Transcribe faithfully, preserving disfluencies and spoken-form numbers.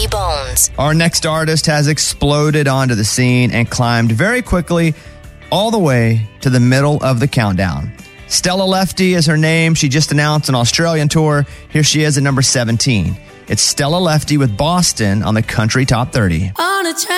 Bones. Our next artist has exploded onto the scene and climbed very quickly all the way to the middle of the countdown. Stella Lefty is her name. She just announced an Australian tour. Here she is at number seventeen. It's Stella Lefty with Boston on the Country Top thirty. On a